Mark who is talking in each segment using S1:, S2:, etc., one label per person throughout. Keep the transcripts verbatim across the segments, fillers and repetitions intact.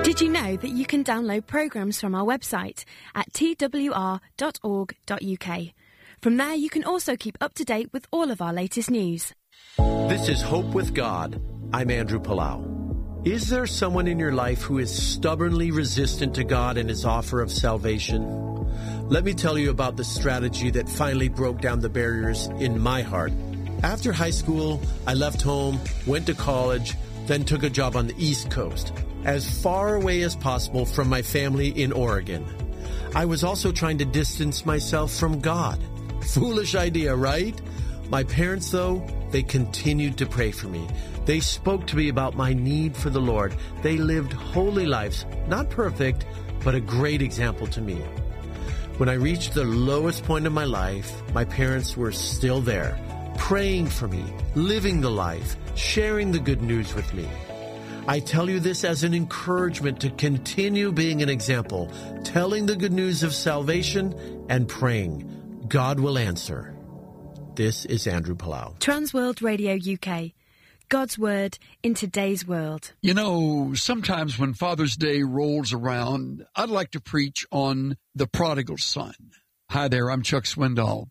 S1: Did you know that you can download programmes from our website at t w r dot org dot u k? From there, you can also keep up to date with all of our latest news.
S2: This is Hope with God. I'm Andrew Palau. Is there someone in your life who is stubbornly resistant to God and his offer of salvation? Let me tell you about the strategy that finally broke down the barriers in my heart. After high school, I left home, went to college, then took a job on the East Coast, as far away as possible from my family in Oregon. I was also trying to distance myself from God. Foolish idea, right? My parents, though, they continued to pray for me. They spoke to me about my need for the Lord. They lived holy lives, not perfect, but a great example to me. When I reached the lowest point of my life, my parents were still there, praying for me, living the life, sharing the good news with me. I tell you this as an encouragement to continue being an example, telling the good news of salvation and praying. God will answer. This is Andrew Palau.
S1: Transworld Radio U K. God's Word in today's world.
S3: You know, sometimes when Father's Day rolls around, I'd like to preach on the prodigal son. Hi there, I'm Chuck Swindoll.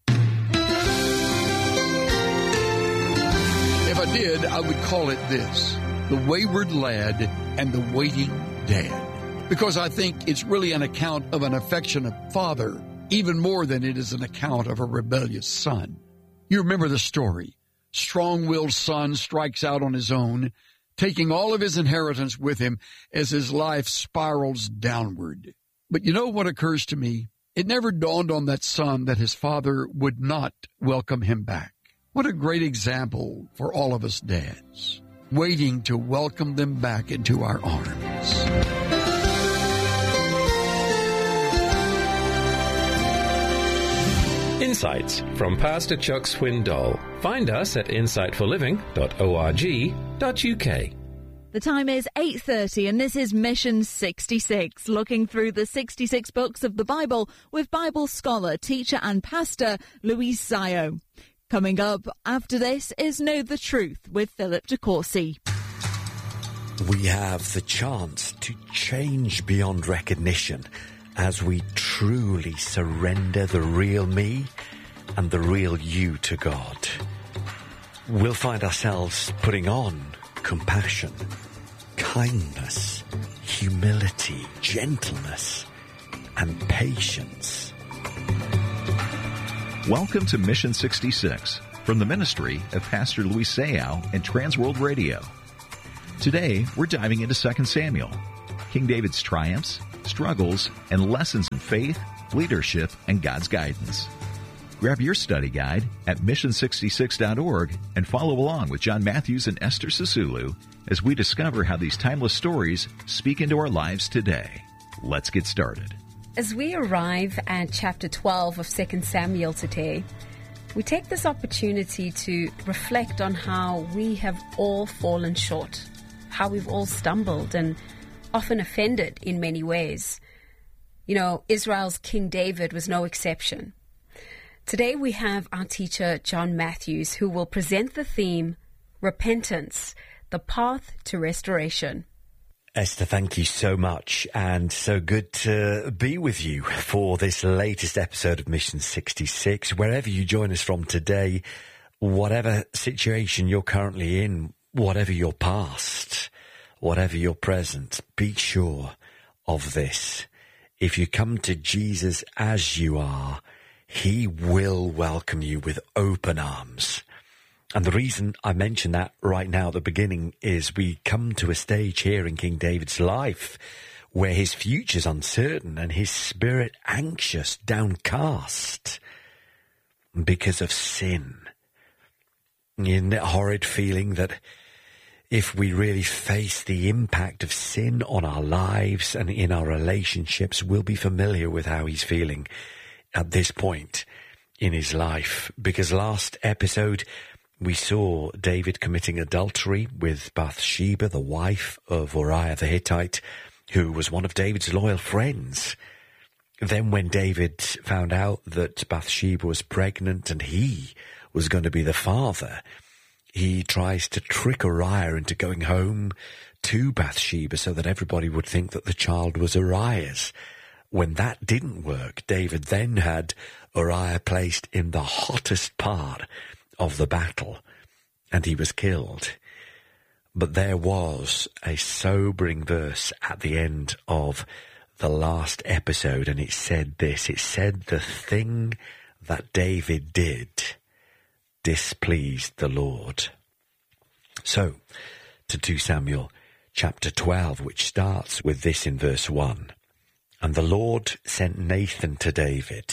S3: If I did, I would call it this: the wayward lad and the waiting dad. Because I think it's really an account of an affectionate father, even more than it is an account of a rebellious son. You remember the story. Strong-willed son strikes out on his own, taking all of his inheritance with him as his life spirals downward. But you know what occurs to me? It never dawned on that son that his father would not welcome him back. What a great example for all of us dads, waiting to welcome them back into our arms.
S4: Insights from Pastor Chuck Swindoll. Find us at insight for living dot org dot u k.
S5: The time is eight thirty and this is Mission sixty-six, looking through the sixty-six books of the Bible with Bible scholar, teacher and pastor Louise Zio. Coming up after this is Know the Truth with Philip DeCourcy.
S6: We have the chance to change beyond recognition as we truly surrender the real me and the real you to God. We'll find ourselves putting on compassion, kindness, humility, gentleness, and patience.
S7: Welcome to Mission sixty-six from the ministry of Pastor Luis Sayao and Transworld Radio. Today, we're diving into Second Samuel, King David's triumphs, struggles, and lessons in faith, leadership, and God's guidance. Grab your study guide at mission sixty-six dot org and follow along with John Matthews and Esther Sisulu as we discover how these timeless stories speak into our lives today. Let's get started.
S8: As we arrive at chapter twelve of Second Samuel today, we take this opportunity to reflect on how we have all fallen short, how we've all stumbled and often offended in many ways. You know, Israel's King David was no exception. Today we have our teacher, John Matthews, who will present the theme, Repentance, the Path to Restoration.
S6: Esther, thank you so much, and so good to be with you for this latest episode of Mission sixty-six. Wherever you join us from today, whatever situation you're currently in, whatever your past, whatever your present, be sure of this. If you come to Jesus as you are, he will welcome you with open arms. And the reason I mention that right now at the beginning is we come to a stage here in King David's life where his future's uncertain and his spirit anxious, downcast because of sin. Isn't it a horrid feeling that if we really face the impact of sin on our lives and in our relationships, we'll be familiar with how he's feeling at this point in his life? Because last episode, we saw David committing adultery with Bathsheba, the wife of Uriah the Hittite, who was one of David's loyal friends. Then when David found out that Bathsheba was pregnant and he was going to be the father, he tries to trick Uriah into going home to Bathsheba so that everybody would think that the child was Uriah's. When that didn't work, David then had Uriah placed in the hottest part of the battle, and he was killed. But there was a sobering verse at the end of the last episode, and it said this. It said, the thing that David did displeased the Lord. So, to Second Samuel chapter twelve, which starts with this in verse one. And the Lord sent Nathan to David.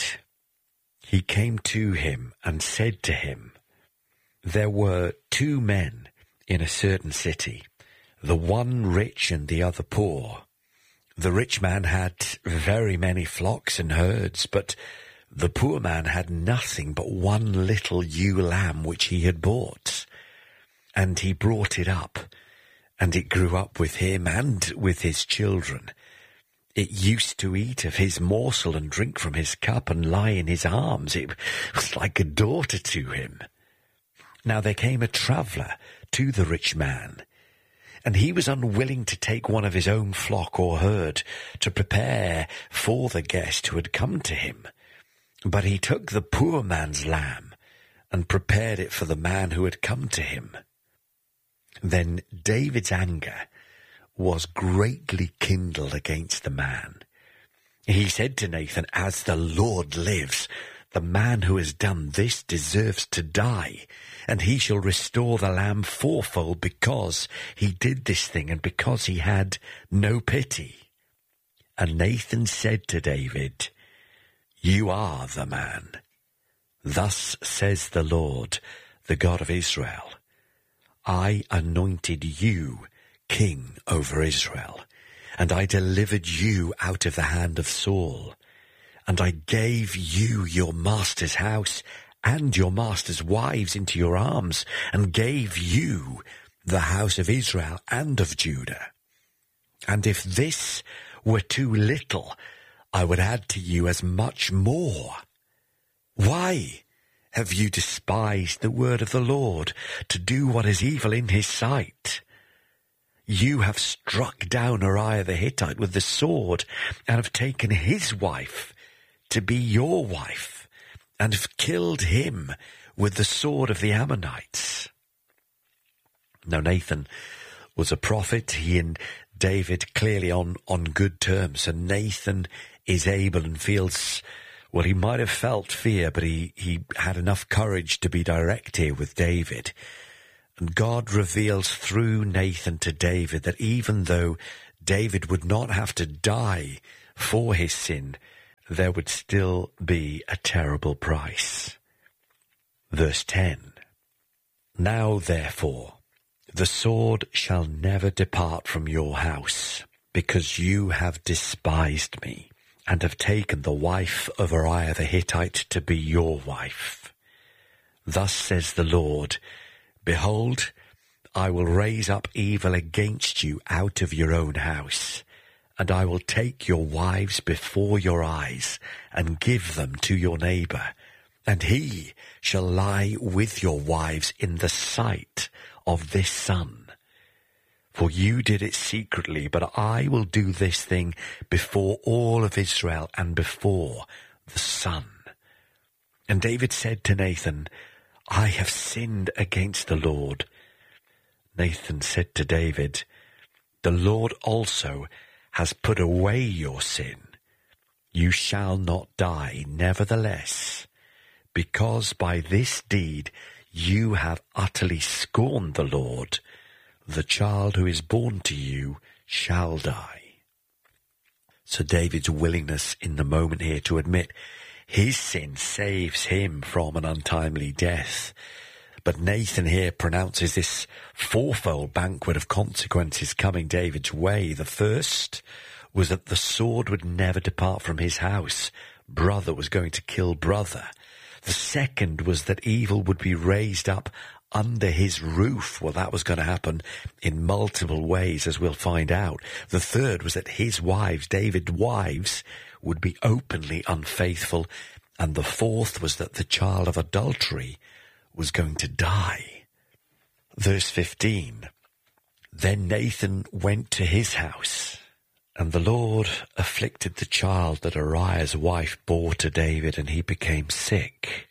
S6: He came to him and said to him, there were two men in a certain city, the one rich and the other poor. The rich man had very many flocks and herds, but the poor man had nothing but one little ewe lamb which he had bought. And he brought it up, and it grew up with him and with his children. It used to eat of his morsel and drink from his cup and lie in his arms. It was like a daughter to him. Now there came a traveller to the rich man, and he was unwilling to take one of his own flock or herd to prepare for the guest who had come to him. But he took the poor man's lamb and prepared it for the man who had come to him. Then David's anger was greatly kindled against the man. He said to Nathan, as the Lord lives, the man who has done this deserves to die, and he shall restore the lamb fourfold because he did this thing and because he had no pity. And Nathan said to David, you are the man. Thus says the Lord, the God of Israel, I anointed you king over Israel, and I delivered you out of the hand of Saul, and I gave you your master's house and your master's wives into your arms, and gave you the house of Israel and of Judah. And if this were too little, I would add to you as much more. Why have you despised the word of the Lord to do what is evil in his sight? You have struck down Uriah the Hittite with the sword, and have taken his wife to be your wife, and have killed him with the sword of the Ammonites. Now Nathan was a prophet. He and David clearly on, on good terms, and Nathan is able and feels, well, he might have felt fear, but he, he had enough courage to be direct here with David. And God reveals through Nathan to David that even though David would not have to die for his sin, there would still be a terrible price. Verse ten. Now therefore, the sword shall never depart from your house, because you have despised me, and have taken the wife of Uriah the Hittite to be your wife. Thus says the Lord, behold, I will raise up evil against you out of your own house, and I will take your wives before your eyes, and give them to your neighbour, and he shall lie with your wives in the sight of this sun. For you did it secretly, but I will do this thing before all of Israel and before the sun. And David said to Nathan, I have sinned against the Lord. Nathan said to David, the Lord also has put away your sin. You shall not die, nevertheless, because by this deed you have utterly scorned the Lord. The child who is born to you shall die. So David's willingness in the moment here to admit his sin saves him from an untimely death. But Nathan here pronounces this fourfold banquet of consequences coming David's way. The first was that the sword would never depart from his house. Brother was going to kill brother. The second was that evil would be raised up under his roof. Well, that was going to happen in multiple ways, as we'll find out. The third was that his wives, David's wives, would be openly unfaithful. And the fourth was that the child of adultery was going to die. Verse fifteen. Then Nathan went to his house, and the Lord afflicted the child that Uriah's wife bore to David, and he became sick.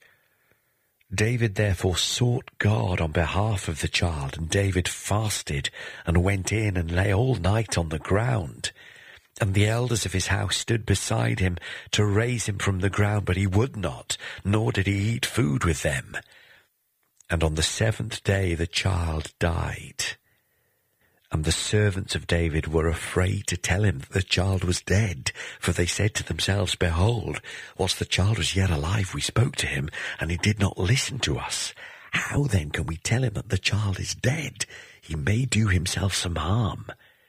S6: David therefore sought God on behalf of the child, and David fasted and went in and lay all night on the ground. And the elders of his house stood beside him to raise him from the ground, but he would not, nor did he eat food with them. And on the seventh day the child died. And the servants of David were afraid to tell him that the child was dead, for they said to themselves, Behold, whilst the child was yet alive, we spoke to him, and he did not listen to us. How then can we tell him that the child is dead? He may do himself some harm.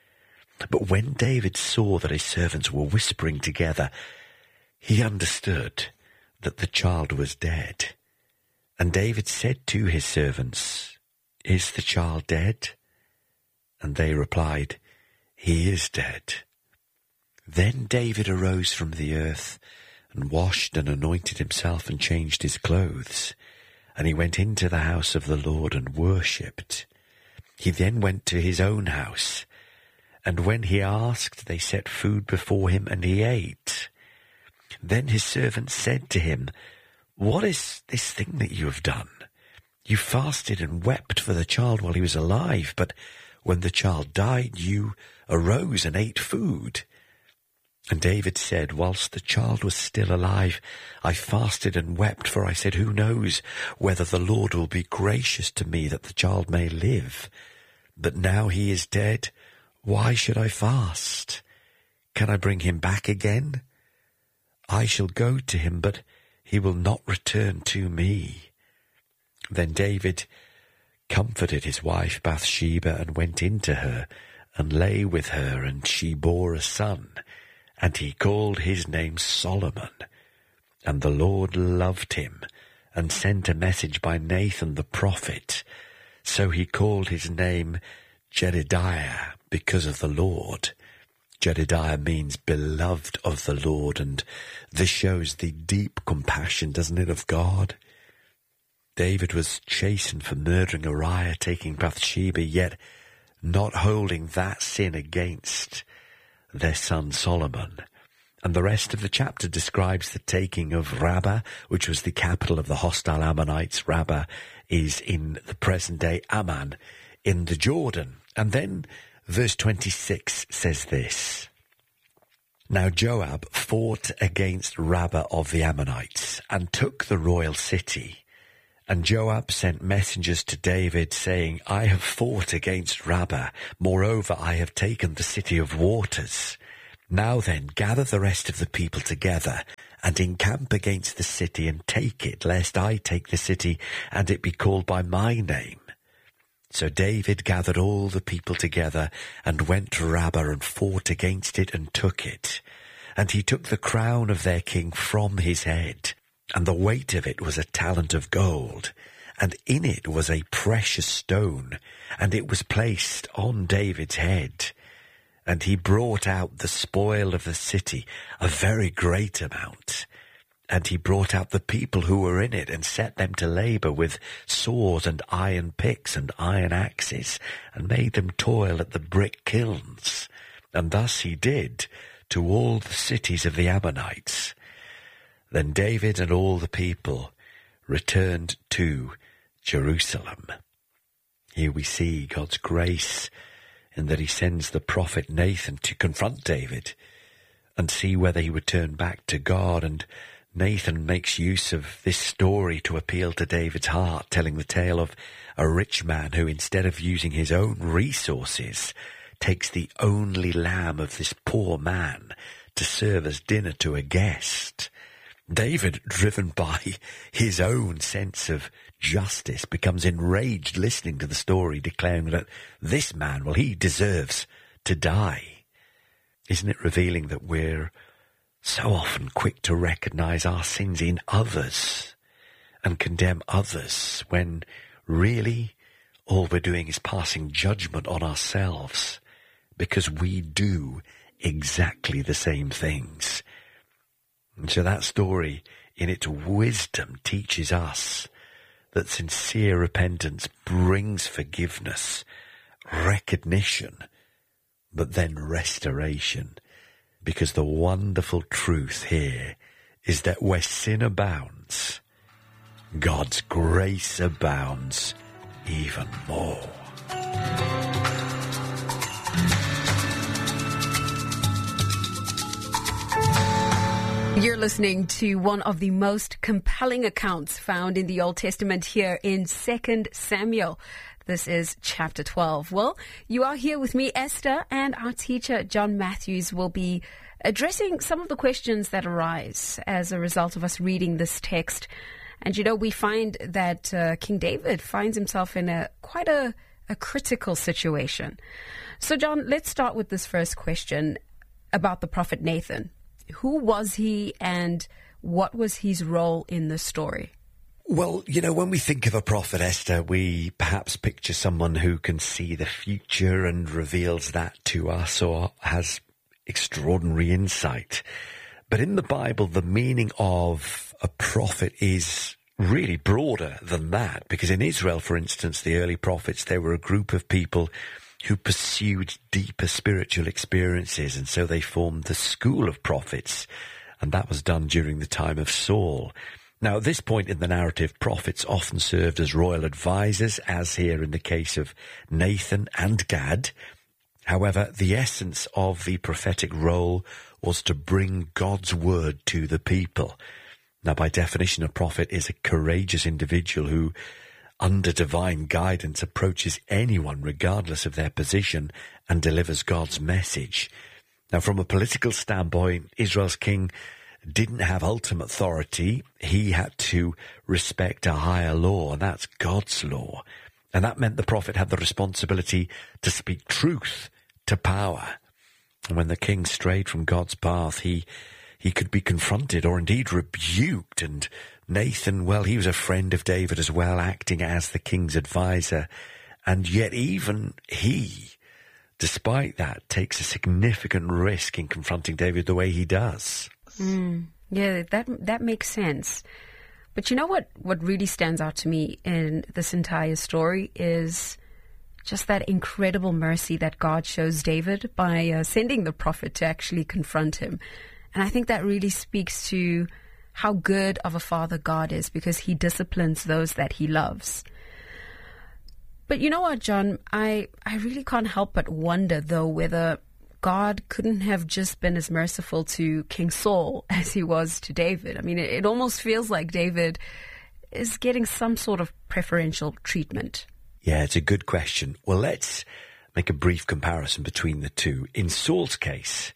S6: But when David saw that his servants were whispering together, he understood that the child was dead. And David said to his servants, Is the child dead? And they replied, He is dead. Then David arose from the earth, and washed and anointed himself, and changed his clothes. And he went into the house of the Lord and worshipped. He then went to his own house, and when he asked, they set food before him, and he ate. Then his servants said to him, What is this thing that you have done? You fasted and wept for the child while he was alive, but when the child died, you arose and ate food. And David said, Whilst the child was still alive, I fasted and wept, for I said, Who knows whether the Lord will be gracious to me that the child may live? But now he is dead. Why should I fast? Can I bring him back again? I shall go to him, but he will not return to me. Then David comforted his wife Bathsheba, and went in to her, and lay with her, and she bore a son, and he called his name Solomon. And the Lord loved him, and sent a message by Nathan the prophet. So he called his name Jedidiah, because of the Lord. Jedidiah means beloved of the Lord, and this shows the deep compassion, doesn't it, of God? David was chastened for murdering Uriah, taking Bathsheba, yet not holding that sin against their son Solomon. And the rest of the chapter describes the taking of Rabbah, which was the capital of the hostile Ammonites. Rabbah is in the present-day Amman in the Jordan. And then verse twenty-six says this, Now Joab fought against Rabbah of the Ammonites, and took the royal city. And Joab sent messengers to David, saying, I have fought against Rabbah. Moreover, I have taken the city of waters. Now then, gather the rest of the people together, and encamp against the city, and take it, lest I take the city, and it be called by my name. So David gathered all the people together, and went to Rabbah, and fought against it, and took it. And he took the crown of their king from his head, and the weight of it was a talent of gold, and in it was a precious stone, and it was placed on David's head. And he brought out the spoil of the city, a very great amount. And he brought out the people who were in it, and set them to labour with saws and iron picks and iron axes, and made them toil at the brick kilns. And thus he did to all the cities of the Ammonites. Then David and all the people returned to Jerusalem. Here we see God's grace in that he sends the prophet Nathan to confront David and see whether he would turn back to God. And Nathan makes use of this story to appeal to David's heart, telling the tale of a rich man who, instead of using his own resources, takes the only lamb of this poor man to serve as dinner to a guest. David, driven by his own sense of justice, becomes enraged listening to the story, declaring that this man, well, he deserves to die. Isn't it revealing that we're so often quick to recognize our sins in others and condemn others, when really all we're doing is passing judgment on ourselves, because we do exactly the same things. And so that story, in its wisdom, teaches us that sincere repentance brings forgiveness recognition, but then restoration. Because the wonderful truth here is that where sin abounds, God's grace abounds even more.
S8: You're listening to one of the most compelling accounts found in the Old Testament here in Second Samuel. This is chapter twelve. Well, you are here with me, Esther, and our teacher, John Matthews, will be addressing some of the questions that arise as a result of us reading this text. And, you know, we find that uh, King David finds himself in a quite a, a critical situation. So, John, let's start with this first question about the prophet Nathan. Who was he and what was his role in the story?
S6: Well, you know, when we think of a prophet, Esther, we perhaps picture someone who can see the future and reveals that to us or has extraordinary insight. But in the Bible, the meaning of a prophet is really broader than that, because in Israel, for instance, the early prophets, they were a group of people who pursued deeper spiritual experiences, and so they formed the school of prophets, and that was done during the time of Saul. Now, at this point in the narrative, prophets often served as royal advisors, as here in the case of Nathan and Gad. However, the essence of the prophetic role was to bring God's word to the people. Now, by definition, a prophet is a courageous individual who, under divine guidance, approaches anyone regardless of their position and delivers God's message. Now, from a political standpoint, Israel's king didn't have ultimate authority. He had to respect a higher law, and that's God's law. And that meant the prophet had the responsibility to speak truth to power. And when the king strayed from God's path, he he could be confronted or indeed rebuked. And Nathan, well, he was a friend of David as well, acting as the king's advisor. And yet even he, despite that, takes a significant risk in confronting David the way he does.
S8: Mm, yeah, that that makes sense. But you know what, what really stands out to me in this entire story is just that incredible mercy that God shows David by uh, sending the prophet to actually confront him. And I think that really speaks to how good of a father God is, because he disciplines those that he loves. But you know what, John, I, I really can't help but wonder, though, whether God couldn't have just been as merciful to King Saul as he was to David. I mean, it, it almost feels like David is getting some sort of preferential treatment.
S6: Yeah, it's a good question. Well, let's make a brief comparison between the two. In Saul's case,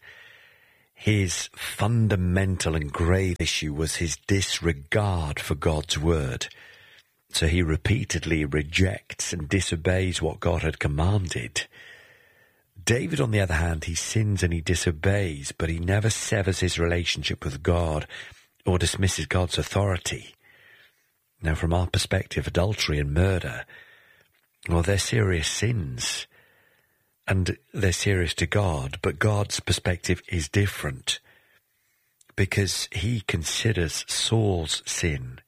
S6: his fundamental and grave issue was his disregard for God's word. So he repeatedly rejects and disobeys what God had commanded. David, on the other hand, he sins and he disobeys, but he never severs his relationship with God or dismisses God's authority. Now, from our perspective, adultery and murder, well, they're serious sins, and they're serious to God, but God's perspective is different, because he considers Saul's sin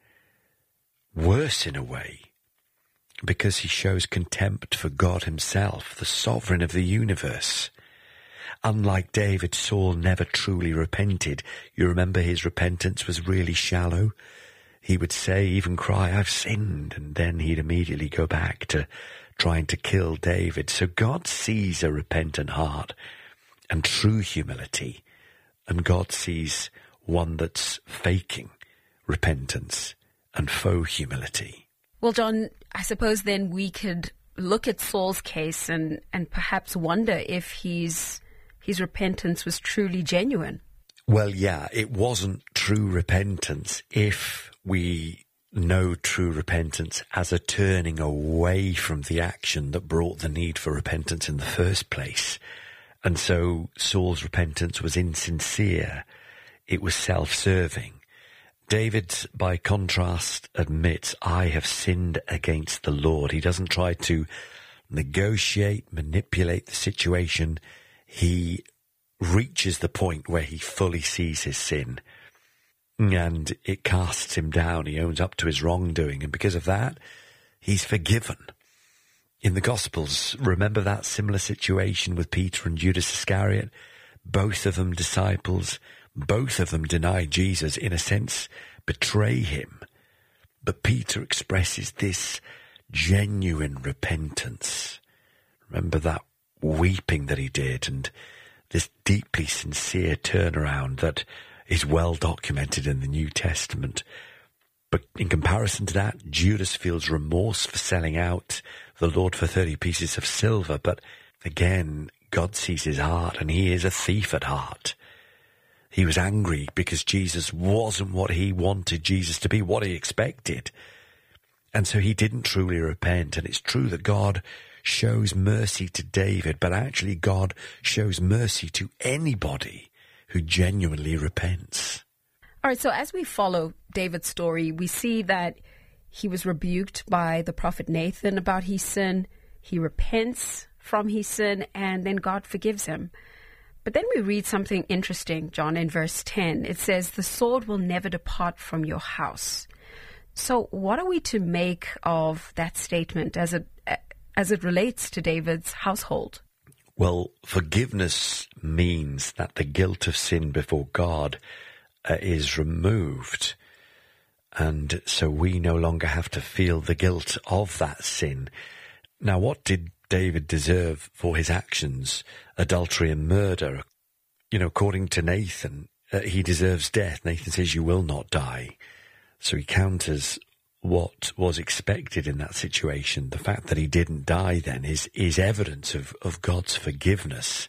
S6: worse in a way, because he shows contempt for God himself, the sovereign of the universe. Unlike David, Saul never truly repented. You remember his repentance was really shallow. He would say, even cry, I've sinned, and then he'd immediately go back to trying to kill David. So God sees a repentant heart and true humility, and God sees one that's faking repentance and faux humility.
S8: Well, John, I suppose then we could look at Saul's case and, and perhaps wonder if his, his repentance was truly genuine.
S6: Well, yeah, it wasn't true repentance if we know true repentance as a turning away from the action that brought the need for repentance in the first place. And so Saul's repentance was insincere. It was self-serving. David, by contrast, admits, I have sinned against the Lord. He doesn't try to negotiate, manipulate the situation. He reaches the point where he fully sees his sin, and it casts him down. He owns up to his wrongdoing, and because of that, he's forgiven. In the Gospels, remember that similar situation with Peter and Judas Iscariot? Both of them disciples, both of them deny Jesus, in a sense, betray him. But Peter expresses this genuine repentance. Remember that weeping that he did, and this deeply sincere turnaround that is well documented in the New Testament. But in comparison to that, Judas feels remorse for selling out the Lord for thirty pieces of silver. But again, God sees his heart, and he is a thief at heart. He was angry because Jesus wasn't what he wanted Jesus to be, what he expected. And so he didn't truly repent. And it's true that God shows mercy to David, but actually God shows mercy to anybody who genuinely repents.
S8: All right, so as we follow David's story, we see that he was rebuked by the prophet Nathan about his sin. He repents from his sin, and then God forgives him. But then we read something interesting, John, in verse ten. It says, "The sword will never depart from your house." So what are we to make of that statement as it, as it relates to David's household?
S6: Well, forgiveness means that the guilt of sin before God uh, is removed. And so we no longer have to feel the guilt of that sin. Now, what did David deserve for his actions? Adultery and murder. You know, according to Nathan, uh, he deserves death. Nathan says, "You will not die." So he counters what was expected in that situation. The fact that he didn't die then is, is evidence of, of God's forgiveness.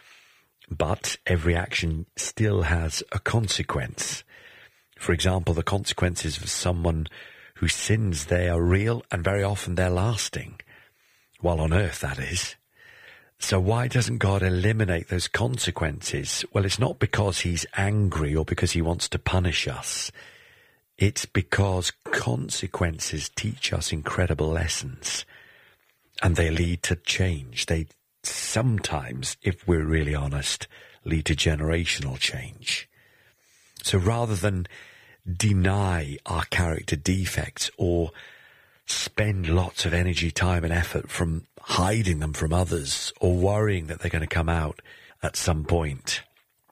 S6: But every action still has a consequence. For example, the consequences of someone who sins, they are real and very often they're lasting. While on earth, that is. So why doesn't God eliminate those consequences? Well, it's not because he's angry or because he wants to punish us. It's because consequences teach us incredible lessons. And they lead to change. They sometimes, if we're really honest, lead to generational change. So rather than deny our character defects or spend lots of energy, time and effort from hiding them from others or worrying that they're going to come out at some point,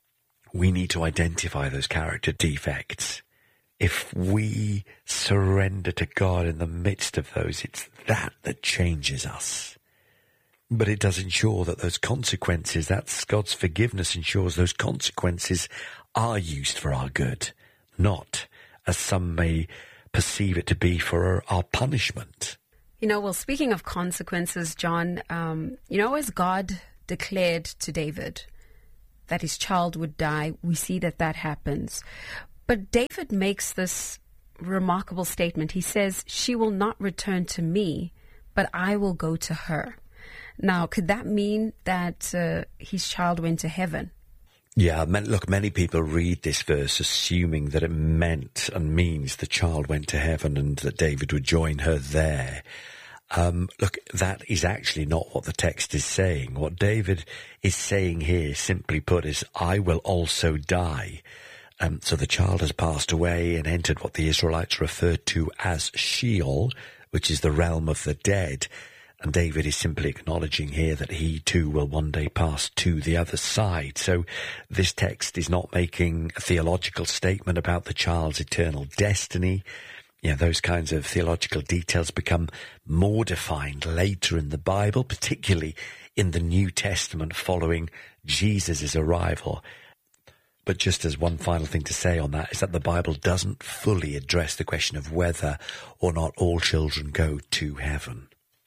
S6: we need to identify those character defects. If we surrender to God in the midst of those, it's that that changes us. But it does ensure that those consequences, that's God's forgiveness, ensures those consequences are used for our good, not, as some may perceive it to be, for our punishment.
S8: You know, well, speaking of consequences, John, um, you know, as God declared to David that his child would die, we see that that happens. But David makes this remarkable statement. He says, "She will not return to me, but I will go to her." Now, could that mean that uh, his child went to heaven?
S6: Yeah, look, many people read this verse assuming that it meant and means the child went to heaven and that David would join her there. Um, look, that is actually not what the text is saying. What David is saying here, simply put, is, "I will also die." Um, so the child has passed away and entered what the Israelites referred to as Sheol, which is the realm of the dead. And David is simply acknowledging here that he too will one day pass to the other side. So this text is not making a theological statement about the child's eternal destiny. You know, those kinds of theological details become more defined later in the Bible, particularly in the New Testament following Jesus' arrival. But just as one final thing to say on that is that the Bible doesn't fully address the question of whether or not all children go to heaven.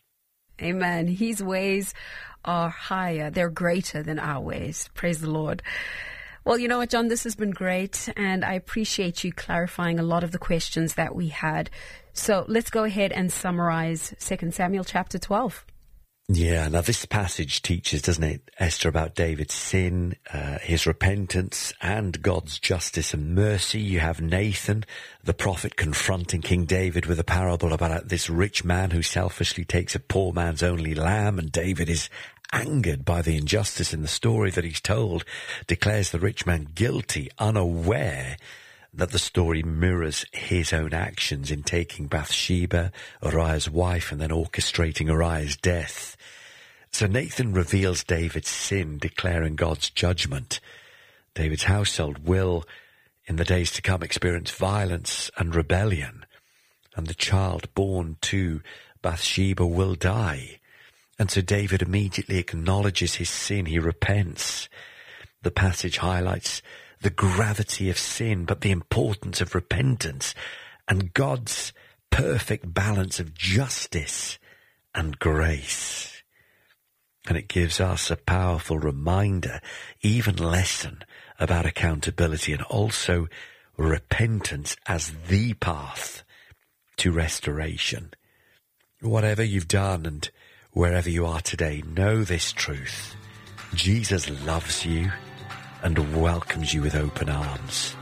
S8: Amen. His ways are higher. They're greater than our ways. Praise the Lord. Well, you know what, John, this has been great, and I appreciate you clarifying a lot of the questions that we had. So let's go ahead and summarize Second Samuel chapter twelve.
S6: Yeah, now this passage teaches, doesn't it, Esther, about David's sin, uh, his repentance, and God's justice and mercy. You have Nathan, the prophet, confronting King David with a parable about this rich man who selfishly takes a poor man's only lamb, and David is angered by the injustice in the story that he's told, declares the rich man guilty, unaware that the story mirrors his own actions in taking Bathsheba, Uriah's wife, and then orchestrating Uriah's death. So Nathan reveals David's sin, declaring God's judgment. David's household will, in the days to come, experience violence and rebellion, and the child born to Bathsheba will die. And so David immediately acknowledges his sin. He repents. The passage highlights the gravity of sin, but the importance of repentance and God's perfect balance of justice and grace. And it gives us a powerful reminder, even lesson, about accountability and also repentance as the path to restoration. Whatever you've done and wherever you are today, know this truth. Jesus loves you and welcomes you with open arms.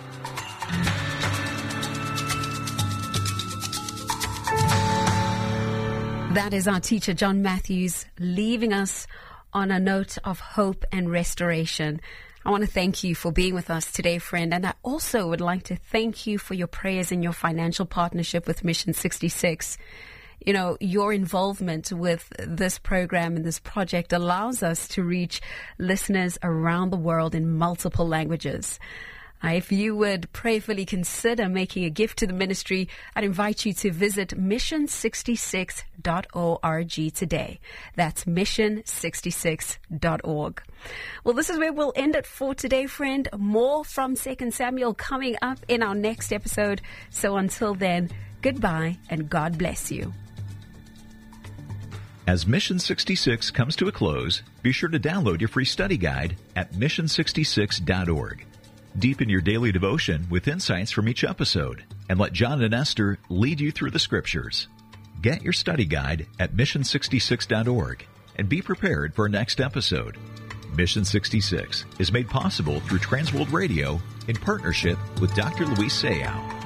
S8: That is our teacher, John Matthews, leaving us on a note of hope and restoration. I want to thank you for being with us today, friend. And I also would like to thank you for your prayers and your financial partnership with Mission sixty-six. You know, your involvement with this program and this project allows us to reach listeners around the world in multiple languages. Uh, if you would prayerfully consider making a gift to the ministry, I'd invite you to visit mission sixty-six dot org today. That's mission sixty-six dot org. Well, this is where we'll end it for today, friend. More from Second Samuel coming up in our next episode. So until then, goodbye and God bless you.
S7: As Mission sixty-six comes to a close, be sure to download your free study guide at mission sixty-six dot org. Deepen your daily devotion with insights from each episode, and let John and Esther lead you through the Scriptures. Get your study guide at mission sixty-six dot org and be prepared for our next episode. Mission sixty-six is made possible through Transworld Radio in partnership with Doctor Luis Sayao.